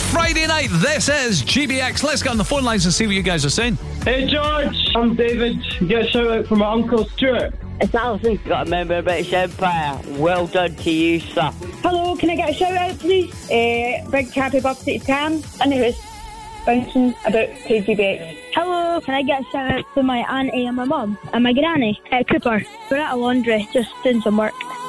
Friday night. This is GBX. Let's get on the phone lines and see what you guys are saying. Hey George, I'm David. Get a shout out from my Uncle Stuart. It's Alison. Got a member of British Empire. Well done to you, sir. Hello, can I get a shout out, please? Big happy birthday to Cam. And it was bouncing about to GBX. Hello, can I get a shout out to my auntie and my mum and my granny at Cooper? We're at a laundry, just doing some work.